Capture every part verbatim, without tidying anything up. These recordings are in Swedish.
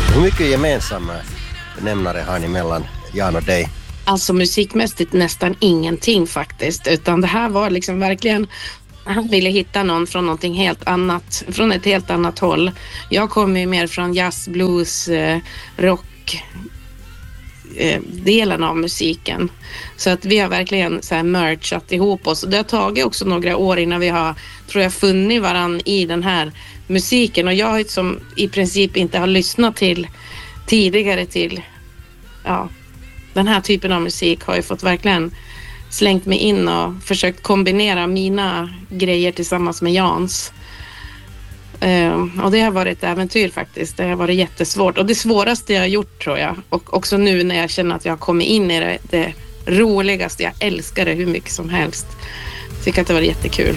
Hur mycket gemensamma nämnare har ni mellan Jan och dig? Alltså musikmässigt nästan ingenting faktiskt, utan det här var liksom verkligen, han ville hitta någon från någonting helt annat, från ett helt annat håll. Jag kommer ju mer från jazz, blues, eh, rock eh, delen av musiken. Så att vi har verkligen så här mergat ihop oss. Det har tagit också några år innan vi har, tror jag, funnit varann i den här musiken. Och jag som i princip inte har lyssnat till tidigare till ja, den här typen av musik har ju fått verkligen slängt mig in och försökt kombinera mina grejer tillsammans med Jans. Uh, och det har varit ett äventyr faktiskt. Det har varit jättesvårt. Och det svåraste jag har gjort, tror jag. Och också nu när jag känner att jag har kommit in i det, det roligaste. Jag älskar det hur mycket som helst. Jag tycker att det var jättekul.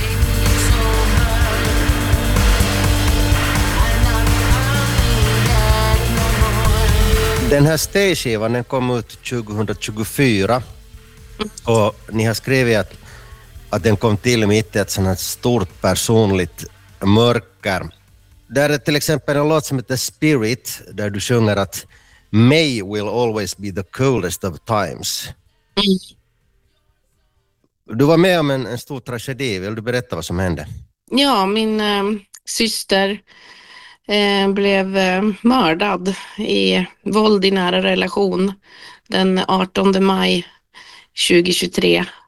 Den här Stay-skivan, den kom ut tjugohundratjugofyra. Och ni har skrivit att, att den kom till mitt i ett sånt här stort personligt mörker. Där är till exempel en låt som heter Spirit, där du sjunger att May will always be the coolest of times. Mm. Du var med om en, en stor tragedi. Vill du berätta vad som hände? Ja, min äh, syster äh, blev äh, mördad i våld i nära relation den artonde maj tjugohundratjugotre.